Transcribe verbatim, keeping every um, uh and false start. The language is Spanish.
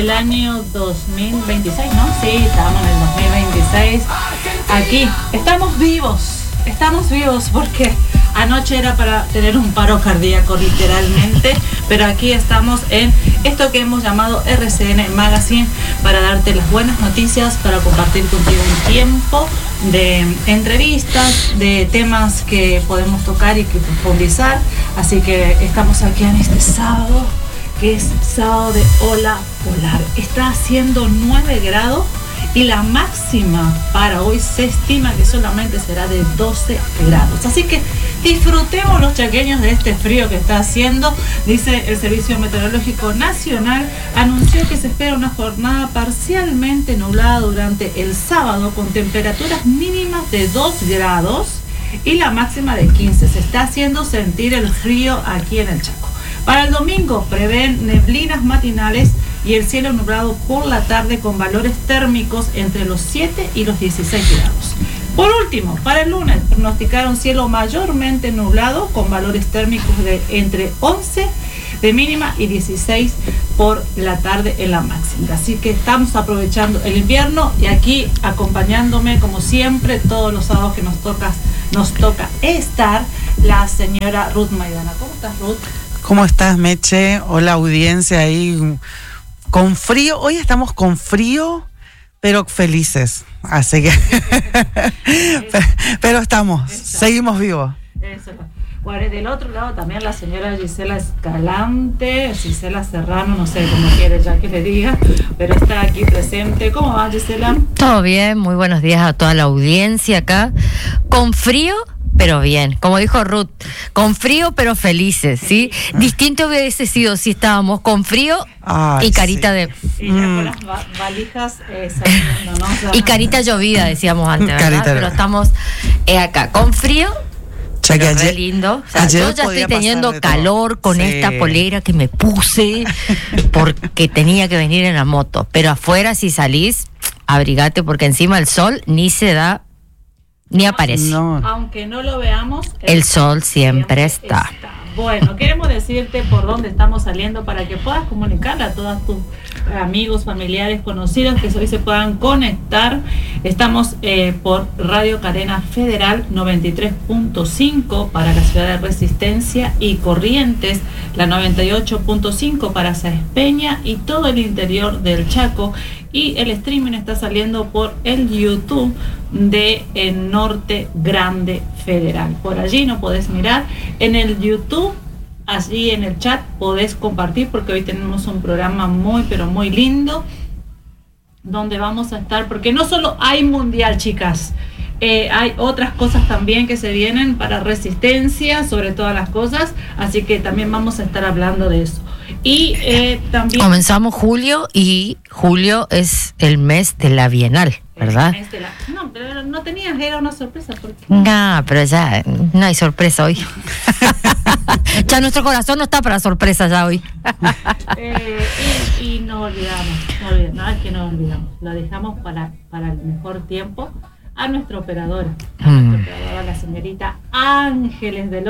El año dos mil veintiséis, ¿no? Sí, estamos en el dos mil veintiséis. Aquí estamos vivos, estamos vivos porque anoche era para tener un paro cardíaco literalmente, pero aquí estamos en esto que hemos llamado R C N Magazine para darte las buenas noticias, para compartir contigo un tiempo de entrevistas, de temas que podemos tocar y que profundizar. Así que estamos aquí en este sábado, que es sábado de ola polar. Está haciendo nueve grados y la máxima para hoy se estima que solamente será de doce grados. Así que disfrutemos los chaqueños de este frío que está haciendo. Dice el Servicio Meteorológico Nacional, anunció que se espera una jornada parcialmente nublada durante el sábado con temperaturas mínimas de dos grados y la máxima de quince. Se está haciendo sentir el frío aquí en el Chaco. Para el domingo prevén neblinas matinales y el cielo nublado por la tarde con valores térmicos entre los siete y los dieciséis grados. Por último, para el lunes pronosticaron cielo mayormente nublado con valores térmicos de entre once de mínima y dieciséis por la tarde en la máxima. Así que estamos aprovechando el invierno y aquí acompañándome como siempre todos los sábados que nos toca, nos toca estar la señora Ruth Maidana. ¿Cómo estás, Ruth? ¿Cómo estás, Meche? Hola, audiencia ahí. Con frío, hoy estamos con frío, pero felices. Así que, pero, pero estamos, Exacto. seguimos vivos. Eso. Bueno, del otro lado también la señora Gisela Escalante, Gisela Serrano, no sé cómo quiere ya que le diga, pero está aquí presente. ¿Cómo va, Gisela? Todo bien, muy buenos días a toda la audiencia acá. Con frío, pero bien, como dijo Ruth, con frío pero felices, ¿sí? Distinto hubiese sido si estábamos con frío Ay, y carita sí. de... Y ya con las va- valijas eh, saliendo, ¿no? O sea, y carita llovida, decíamos antes, ¿verdad? Carita Pero estamos eh, acá, con frío, Che, pero ayer, re lindo. O sea, yo ya estoy teniendo calor con sí. esta polera que me puse porque tenía que venir en la moto. Pero afuera, si salís, abrigate porque encima el sol ni se da... Ni aparece. No. Aunque no lo veamos, el, el sol siempre, siempre está. está. Bueno, queremos decirte por dónde estamos saliendo para que puedas comunicarle a todos tus amigos, familiares, conocidos que hoy se puedan conectar. Estamos eh, por Radio Cadena Federal noventa y tres punto cinco para la ciudad de Resistencia y Corrientes, la noventa y ocho punto cinco para Sáenz Peña y todo el interior del Chaco. Y el streaming está saliendo por el YouTube de el Norte Grande Federal. Por allí no podés mirar. En el YouTube, allí en el chat, podés compartir porque hoy tenemos un programa muy, pero muy lindo donde vamos a estar, porque no solo hay mundial, chicas. Eh, hay otras cosas también que se vienen para Resistencia, sobre todas las cosas, así que también vamos a estar hablando de eso. Y eh, también comenzamos julio y julio es el mes de la Bienal, ¿verdad? El mes de la, no, pero no tenías, era una sorpresa. Porque... No, pero ya no hay sorpresa hoy. Ya nuestro corazón no está para sorpresas ya hoy. eh, y, y no olvidamos, no olvidamos, no es que no olvidamos, lo dejamos para, para el mejor tiempo a nuestra operadora, a mm. nuestra operadora, la señorita Ángeles del